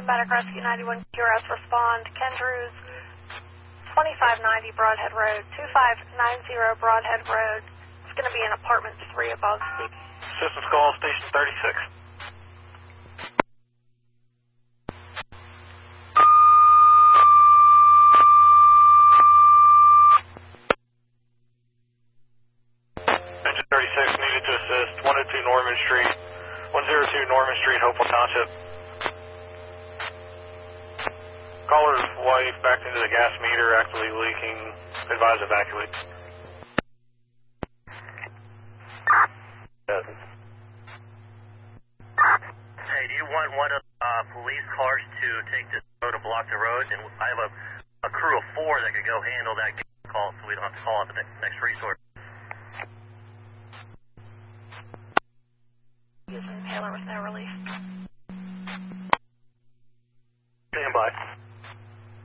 Medic Rescue 91 QRS respond. Ken Drews, 2590 Broadhead Road, 2590 Broadhead Road. It's going to be in apartment 3 above Steve. Systems call station 36. Engine 36 needed to assist 102 Norman Street, 102 Norman Street, Hopewell Township. Caller's wife backed into the gas meter, actively leaking. Advise evacuate. Hey, do you want one of police cars to take this road to block the road? And I have a crew of 4 that could go handle that call, so we don't have to call out the next resource. Using Taylor with no relief. Stand by.